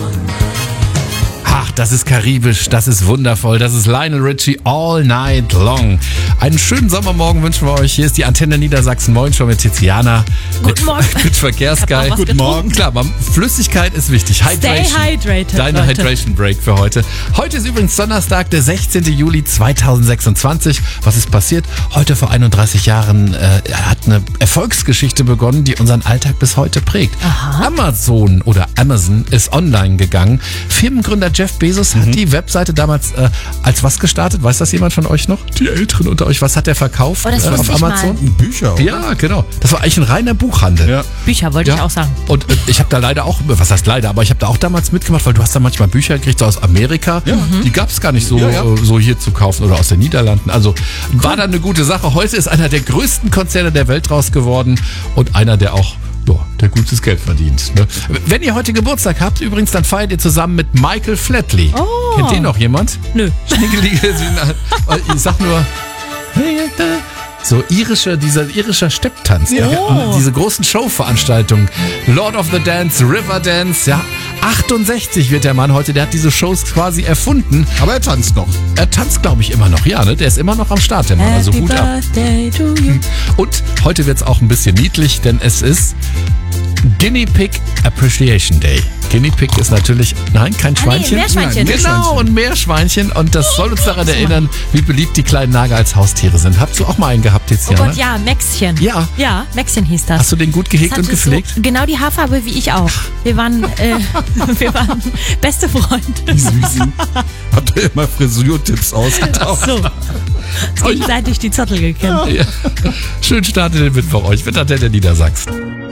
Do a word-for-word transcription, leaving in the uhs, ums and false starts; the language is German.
Ach, das ist karibisch, das ist wundervoll, das ist Lionel Richie All Night Long. Einen schönen Sommermorgen wünschen wir euch. Hier ist die Antenne Niedersachsen Moin Show mit Tiziana. Guten mit, Morgen. Mit Verkehrsguy. Guten Guten Morgen. Klar, Flüssigkeit ist wichtig. Hydration. Stay hydrated. Deine Leute. Hydration Break für heute. Heute ist übrigens Donnerstag, der sechzehnten Juli zweitausendsechsundzwanzig. Was ist passiert? Heute vor einunddreißig Jahren äh, hat eine Erfolgsgeschichte begonnen, die unseren Alltag bis heute prägt. Aha. Amazon oder Amazon ist online gegangen. Firmengründer Jeff Bezos hat die Webseite damals äh, als was gestartet? Weiß das jemand von euch noch? Die Älteren unter euch. Was hat der verkauft Oh, das äh, wusste auf ich Amazon? mal. Bücher. Oder? Ja, genau. Das war eigentlich ein reiner Buchhandel. Ja. Bücher wollte ich auch sagen. Und äh, ich habe da leider auch, was heißt leider, aber ich habe da auch damals mitgemacht, weil du hast da manchmal Bücher gekriegt, so aus Amerika. Ja. Die gab es gar nicht so, Ja, ja. äh, so hier zu kaufen oder aus den Niederlanden. Also war dann eine gute Sache. Heute ist einer der größten Konzerne der Welt draus geworden und einer, der auch ja, der gutes Geld verdient. Ne? Wenn ihr heute Geburtstag habt, übrigens, dann feiert ihr zusammen mit Michael Flatley. Oh. Kennt den noch jemand? Nö. Ich sag nur... So irischer, dieser irischer Stepptanz. Ja. Und diese großen Showveranstaltungen. Lord of the Dance, River Dance, ja. achtundsechzig wird der Mann heute, der hat diese Shows quasi erfunden. Aber er tanzt noch. Er tanzt, glaube ich, immer noch, ja, ne? Der ist immer noch am Start, der Mann. Also Happy Hut ab. Birthday to you. Und heute wird's auch ein bisschen niedlich, denn es ist Guinea Pig Appreciation Day. Guinea Pig ist natürlich, nein, kein Schweinchen. Meerschweinchen. Nein, genau, und Meerschweinchen. Und das soll uns daran erinnern, wie beliebt die kleinen Nager als Haustiere sind. Hast du auch mal einen gehabt, Oh Tiziana? Gott, ja, Maxchen. Ja. Ja, Maxchen hieß das. Hast du den gut gehegt Das und hatte gepflegt? So, genau die Haarfarbe wie ich auch. Wir waren, äh, wir waren beste Freunde. Süßen. Habt ihr immer Frisurtipps ausgetauscht? So. Gegenseitig die Zottel gekämpft. Ja. Schön startet den Mittwoch euch. Mit Antenne Niedersachsen.